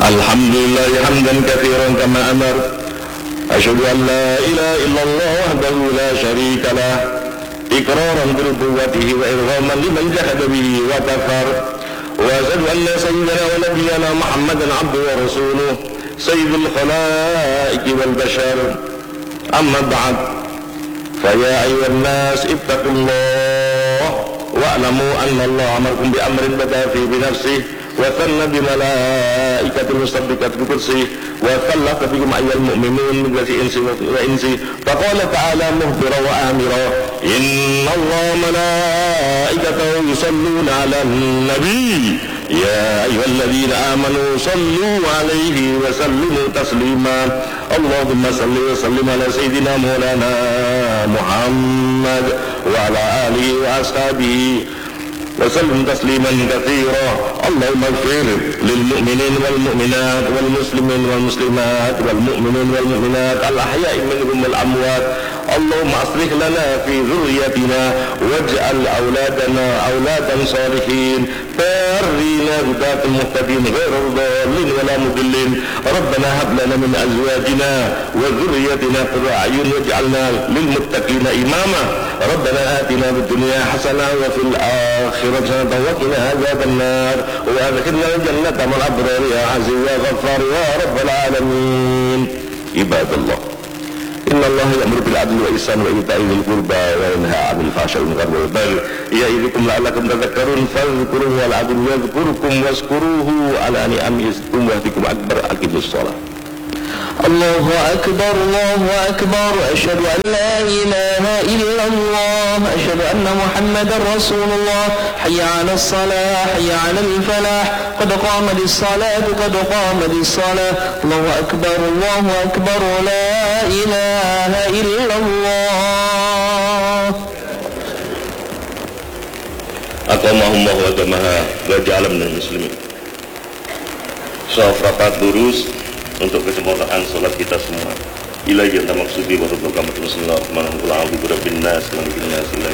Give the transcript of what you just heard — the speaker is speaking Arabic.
الحمد لله حمدا كثيرا كما أمر. أشهد أن لا إله إلا الله وحده لا شريك له إقرارا بربوته وإرغاما لمن جحد به وكفر. وأشهد أن سيدنا ونبينا محمدا عبده ورسوله سيد الخلائق والبشر. أما بعد، فيا أيها الناس اتقوا الله واعلموا أن الله أمركم بأمر بدأ فيه بنفسه وثنى بملائكة المصدقة بكرسه وثلث بكم أيها المؤمنون من الإنس وإنس. فقال تعالى مخبرا وآمرا: إن الله ملائكته يصلون على النبي يا أيها الذين آمنوا صلوا عليه وسلموا تسليما. اللهم صل وسلم على سيدنا مولانا محمد وعلى آله وأصحابه وسلم تسليما كثيرا. اللهم اغفر للمؤمنين والمؤمنات والمسلمين والمسلمات والمؤمنين والمؤمنات الأحياء منهم والأموات. اللهم أصلح لنا في ذريتنا واجعل أولادنا أولادا صالحين بارين هداة المهتدين غير ضالين ولا مضلين. ربنا هب لنا من أزواجنا وذريتنا قرة أعين واجعلنا للمتقين إماما. ربنا آتنا في الدنيا حسنة وفي الآخرة حسنة وقنا عذاب النار وأدخلنا الجنة مع الأبرار يا عزيز يا غفار يا رب العالمين. عباد الله، إن الله يأمر بالعدل والإحسان وإيتاء ذي القربى وينهى عن الفحشاء والمنكر والبغي يعظكم لعلكم تذكرون. فاذكروه العدل يذكركم واشكروه على نعمه يزدكم ويهدكم أكبر. أقيموا الصلاة. الله أكبر الله أكبر. أشهد أن لا إله إلا الله. أشهد أن محمدا رسول الله. حي على الصلاة حي على الفلاح. قد قامت الصلاة قد قامت الصلاة. الله أكبر الله أكبر. لا إله إلا الله. Aqamahum wa jamaha wa ja'ala minal muslimin. Saf rapat lurus untuk kesempurnaan salat kita semua. Ilahi anta maksudi wa rabbuka bismillahirrahmanirrahim. A'udzu birabbin nas, malikin nas, ilahi